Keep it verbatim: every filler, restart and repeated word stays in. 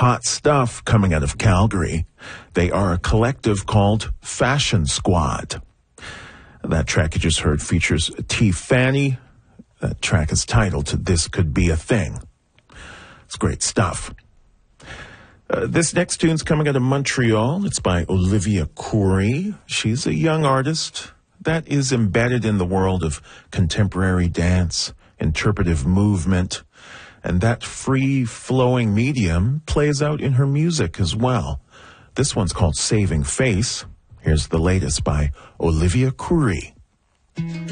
hot stuff coming out of Calgary. They are a collective called Fashion Squad. That track you just heard features T. Fanny. That track is titled This Could Be a Thing. It's great stuff. Uh, this next tune's coming out of Montreal. It's by Olivia Coury. She's a young artist that is embedded in the world of contemporary dance, interpretive movement, and that free-flowing medium plays out in her music as well. This one's called Saving Face. Here's the latest by Olivia Coury.